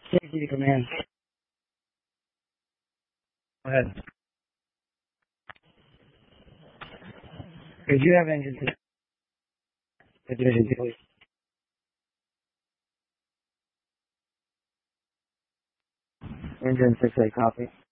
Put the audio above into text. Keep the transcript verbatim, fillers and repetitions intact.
Safety to command. Go ahead. Could you have engine to the division two, please? Engine six eight, copy.